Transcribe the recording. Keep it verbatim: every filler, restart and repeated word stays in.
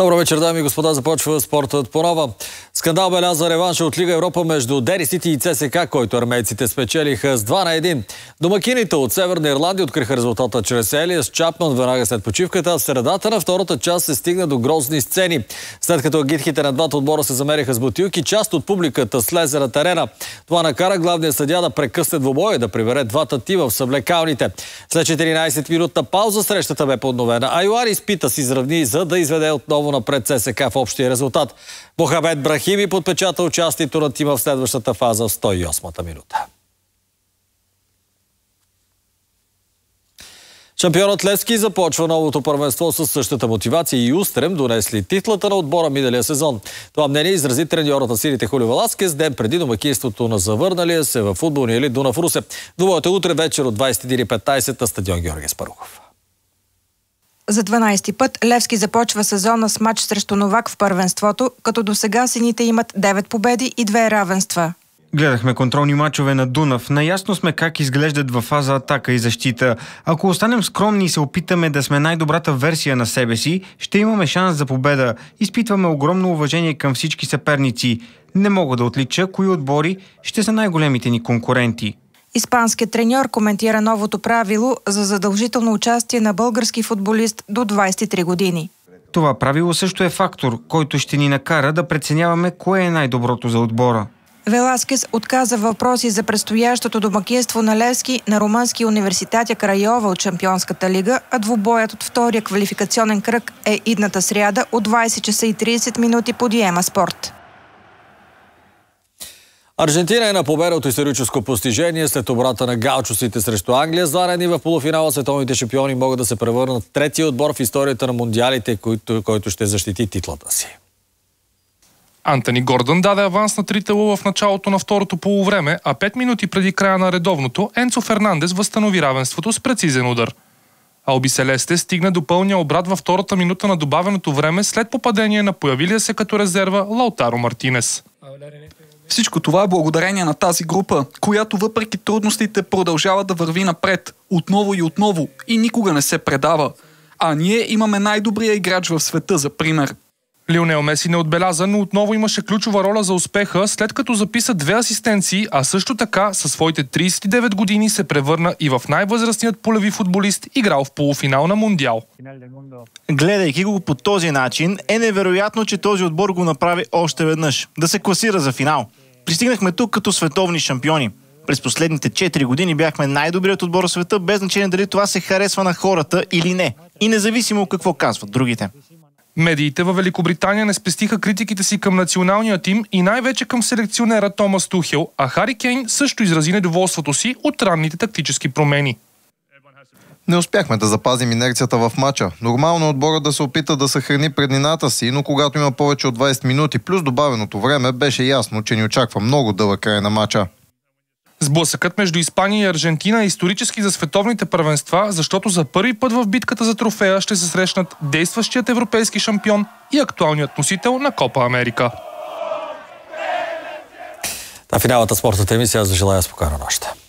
Добро вечер, дами и господа. Започва спортът по нова. Скандал беляза реванша от Лига Европа между Дери Сити и ЦСКА, който армейците спечелиха с два на едно. Домакините от Северна Ирландия откриха резултата чрез Елиас Чапман веднага след почивката. В средата на втората част се стигна до грозни сцени. След като агитхите на двата отбора се замериха с бутилки, част от публиката слезе на терена. Това накара главния съдия да прекъсне двубоя и да прибере двата тима в съблекалните. След четиринайсет минутна пауза срещата бе подновена, а Юари изпита си изравни, за да изведе отново напред ЦСКА в общия резултат. Мохамед Брахими подпечата участието на тима в следващата фаза в сто и осмата минута. Шампионът Левски започва новото първенство с същата мотивация и устрем, донесли титлата на отбора миналия сезон. Това мнение изрази треньорът на силите Хулио Веласкес ден преди домакинството на завърналия се във футболния елит Дунав Русе. Двубоят е утре вечер от двайсет и един и петнайсет на стадион Георги Аспарухов. За дванайсети път Левски започва сезона с матч срещу Новак в първенството, като досега сините имат девет победи и две равенства. Гледахме контролни мачове на Дунав. Наясно сме как изглеждат във фаза атака и защита. Ако останем скромни и се опитаме да сме най-добрата версия на себе си, ще имаме шанс за победа. Изпитваме огромно уважение към всички съперници. Не мога да отлича кои отбори ще са най-големите ни конкуренти. Испанският треньор коментира новото правило за задължително участие на български футболист до двайсет и три години. Това правило също е фактор, който ще ни накара да преценяваме кое е най-доброто за отбора. Веласкес отказа въпроси за предстоящото домакинство на Левски на румънски университет Крайова от Шампионската лига, а двубоят от втория квалификационен кръг е идната сряда от двайсет часа и трийсет минути по Диема Спорт. Аржентина е на победа от историческо постижение след обрата на галчусите срещу Англия. Зарени в полуфинала световните шампиони могат да се превърнат в третия отбор в историята на мундиалите, който, който ще защити титлата си. Антони Гордън даде аванс на трите лъва в началото на второто полувреме, а пет минути преди края на редовното Енцо Фернандес възстанови равенството с прецизен удар. Алби Селесте стигна до пълния обрат във втората минута на добавеното време след попадение на появилия се като резерва Лаутаро Мартинес. Всичко това е благодарение на тази група, която въпреки трудностите продължава да върви напред, отново и отново, и никога не се предава. А ние имаме най-добрия играч в света за пример. Лионел Меси не отбеляза, но отново имаше ключова роля за успеха, след като записа две асистенции, а също така със своите трийсет и девет години се превърна и в най-възрастният полеви футболист, играл в полуфинал на Мундиал. Гледайки го по този начин, е невероятно, че този отбор го направи още веднъж. Да се класира за финал. Пристигнахме тук като световни шампиони. През последните четири години бяхме най-добрият отбор в света, без значение дали това се харесва на хората или не. И независимо какво казват другите. Медиите във Великобритания не спестиха критиките си към националния тим и най-вече към селекционера Томас Тухел, а Хари Кейн също изрази недоволството си от ранните тактически промени. Не успяхме да запазим инерцията в мача. Нормално е отборът да се опита да съхрани преднината си, но когато има повече от двайсет минути плюс добавеното време, беше ясно, че ни очаква много дълъг край на мача. Сблъсъкът между Испания и Аржентина е исторически за световните първенства, защото за първи път в битката за трофея ще се срещнат действащият европейски шампион и актуалният носител на Копа Америка. На финалната спортната емисия аз желая спокойна нощ.